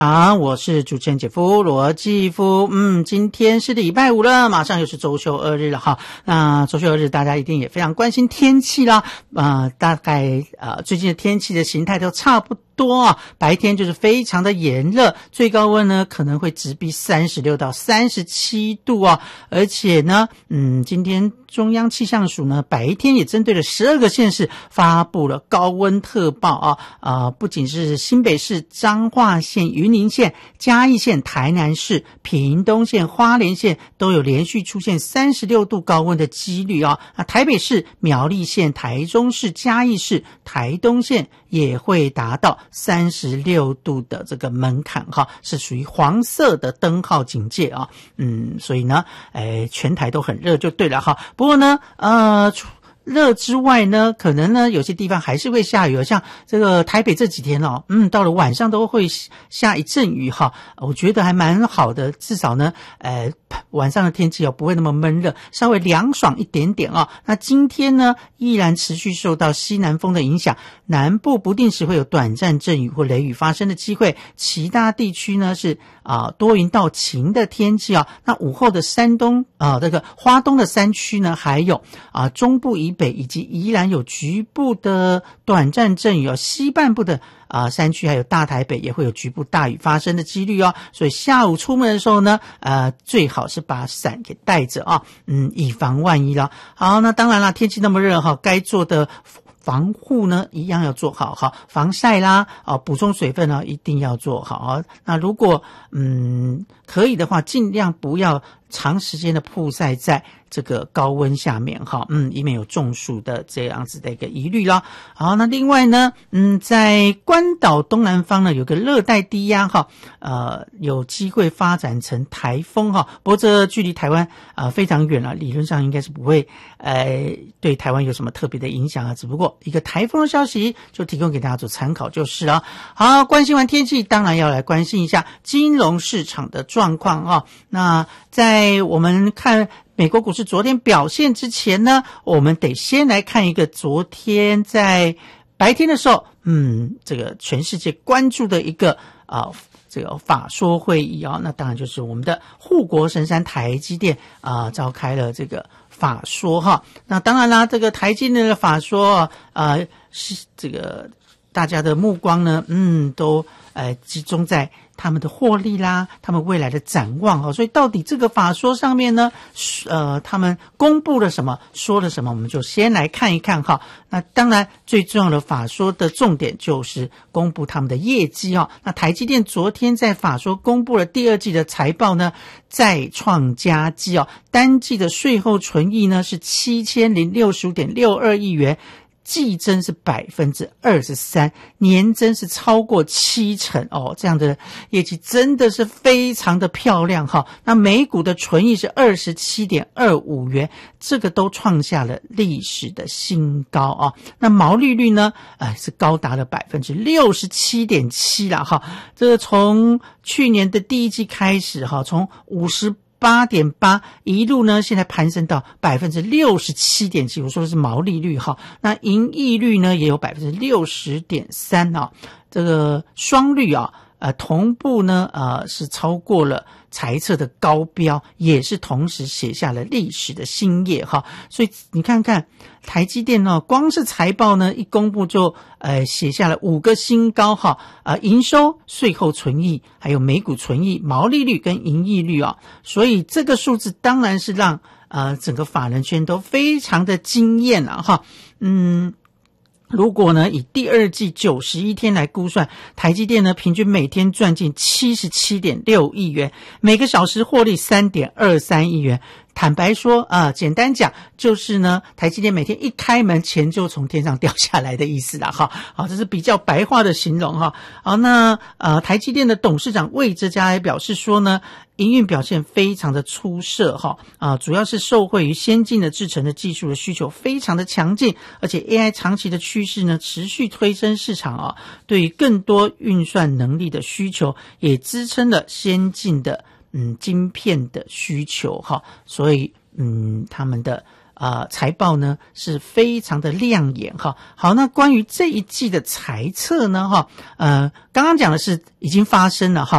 好，我是主持人姐夫罗继夫。今天是礼拜五了，马上又是周休2日了哈。那周休2日大家一定也非常关心天气啦。大概最近的天气的形态都差不多啊，白天就是非常的炎热，最高温呢可能会直逼36到37度啊。而且呢，今天中央气象署呢白天也针对了12个县市发布了高温特报啊。不仅是新北市、彰化县、云林县、嘉义县、台南市、屏东县、花莲县都有连续出现36度高温的几率啊。台北市、苗栗县、台中市、嘉义市、台东县也会达到36度的这个门槛哈，是属于黄色的灯号警戒啊。所以呢，全台都很热就对了哈。不过呢，热之外呢，可能呢有些地方还是会下雨，像这个台北这几天到了晚上都会下一阵雨哈，我觉得还蛮好的，至少呢晚上的天气不会那么闷热，稍微凉爽一点点啊。那今天呢依然持续受到西南风的影响，南部不定时会有短暂阵雨或雷雨发生的机会，其他地区呢是多云到晴的天气啊。那午后的山东这个花东的山区呢，还有中部以北以及宜兰有局部的短暂阵雨西半部的山区还有大台北也会有局部大雨发生的几率所以下午出门的时候呢最好是把伞给带着以防万一了。好，那当然了，天气那么热该做的防护呢一样要做好防晒啦补充水分一定要做好那如果可以的话，尽量不要长时间的曝晒在这个高温下面以免有中暑的这样子的一个疑虑啦。好，那另外呢在关岛东南方呢有个热带低压有机会发展成台风不过这距离台湾非常远了，理论上应该是不会对台湾有什么特别的影响只不过一个台风的消息就提供给大家做参考就是了。好，关心完天气，当然要来关心一下金融市场的状况那在我们看美国股市昨天表现之前呢，我们得先来看一个昨天在白天的时候这个全世界关注的一个这个法说会议那当然就是我们的护国神山台积电召开了这个法说那当然啦，这个台积电的法说是这个大家的目光呢都集中在他们的获利啦，他们未来的展望所以到底这个法说上面呢他们公布了什么，说了什么，我们就先来看一看那当然最重要的法说的重点就是公布他们的业绩那台积电昨天在法说公布了第二季的财报呢，再创佳绩单季的税后纯益呢是7065.62亿元，季增是 23%， 年增是超过70%这样的业绩真的是非常的漂亮那每股的纯益是 27.25 元，这个都创下了历史的新高那毛利率呢是高达了 67.7% 啦这个从去年的第一季开始从58.8 一路呢现在攀升到 67.7%， 我说的是毛利率那盈利率呢也有 60.3% 这个双率同步呢是超过了财测的高标，也是同时写下了历史的新页所以你看看台积电光是财报呢一公布就写下了5个新高营收、税后纯益还有每股纯益、毛利率跟盈利率所以这个数字当然是让整个法人圈都非常的惊艳如果呢以第二季91天来估算，台积电呢平均每天赚进 77.6 亿元，每个小时获利 3.23 亿元。坦白说简单讲就是呢台积电每天一开门钱就从天上掉下来的意思啦好，这是比较白话的形容好，那台积电的董事长魏哲家也表示说呢，营运表现非常的出色主要是受惠于先进的制程的技术的需求非常的强劲，而且 AI 长期的趋势呢持续推升市场对于更多运算能力的需求，也支撑了先进的晶片的需求所以他们的财报呢是非常的亮眼哈。好，那关于这一季的财测呢哈，刚刚讲的是已经发生了哈。